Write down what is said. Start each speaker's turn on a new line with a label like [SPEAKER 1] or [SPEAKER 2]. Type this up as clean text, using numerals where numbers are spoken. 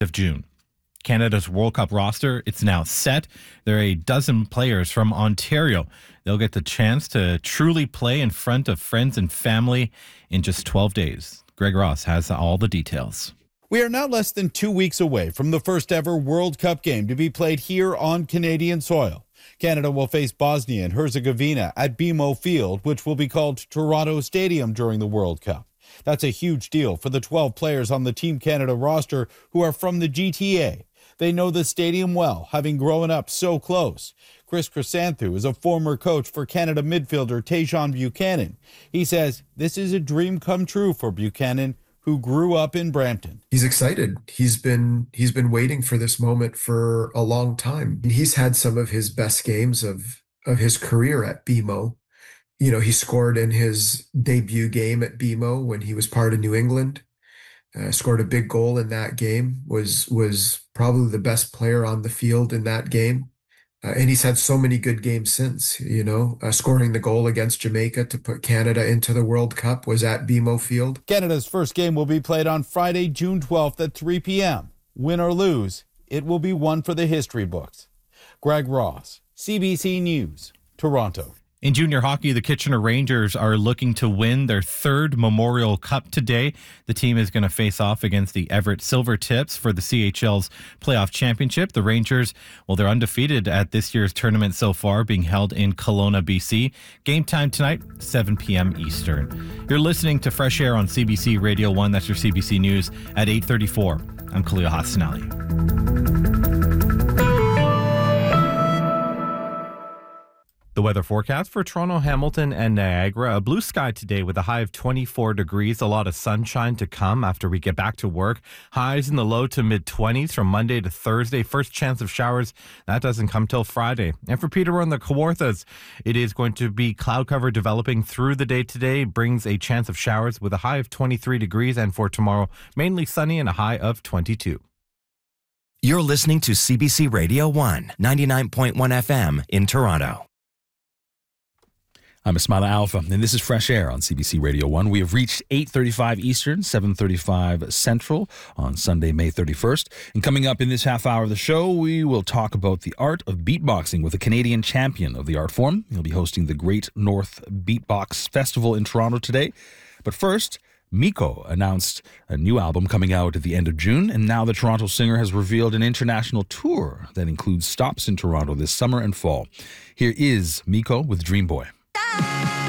[SPEAKER 1] of June. Canada's World Cup roster, it's now set. There are a dozen players from Ontario. They'll get the chance to truly play in front of friends and family in just 12 days. Greg Ross has all the details.
[SPEAKER 2] We are now less than 2 weeks away from the first ever World Cup game to be played here on Canadian soil. Canada will face Bosnia and Herzegovina at BMO Field, which will be called Toronto Stadium during the World Cup. That's a huge deal for the 12 players on the Team Canada roster who are from the GTA. They know the stadium well, having grown up so close. Chris Chrysanthu is a former coach for Canada midfielder Tajon Buchanan. He says this is a dream come true for Buchanan, who grew up in Brampton.
[SPEAKER 3] He's excited. He's been waiting for this moment for a long time. He's had some of his best games of his career at BMO. You know, he scored in his debut game at BMO when he was part of New England. Scored a big goal in that game, was probably the best player on the field in that game. And he's had so many good games since, scoring the goal against Jamaica to put Canada into the World Cup was at BMO Field.
[SPEAKER 2] Canada's first game will be played on Friday, June 12th at 3 p.m. Win or lose, it will be one for the history books. Greg Ross, CBC News, Toronto.
[SPEAKER 1] In junior hockey, the Kitchener Rangers are looking to win their third Memorial Cup today. The team is going to face off against the Everett Silvertips for the CHL's playoff championship. The Rangers, well, they're undefeated at this year's tournament so far, being held in Kelowna, BC. Game time tonight, 7 p.m. Eastern. You're listening to Fresh Air on CBC Radio 1. That's your CBC News at 8:34. I'm Khalil Hassanali. The weather forecast for Toronto, Hamilton, and Niagara. A blue sky today with a high of 24 degrees. A lot of sunshine to come after we get back to work. Highs in the low to mid-20s from Monday to Thursday. First chance of showers, that doesn't come till Friday. And for Peterborough and the Kawarthas, it is going to be cloud cover developing through the day today. Brings a chance of showers with a high of 23 degrees. And for tomorrow, mainly sunny and a high of 22.
[SPEAKER 4] You're listening to CBC Radio 1, 99.1 FM in Toronto.
[SPEAKER 5] I'm Ismaila Alpha, and this is Fresh Air on CBC Radio 1. We have reached 8:35 Eastern, 7:35 Central on Sunday, May 31st. And coming up in this half hour of the show, we will talk about the art of beatboxing with a Canadian champion of the art form. He'll be hosting the Great North Beatbox Festival in Toronto today. But first, Miko announced a new album coming out at the end of June, and now the Toronto singer has revealed an international tour that includes stops in Toronto this summer and fall. Here is Miko with Dream Boy.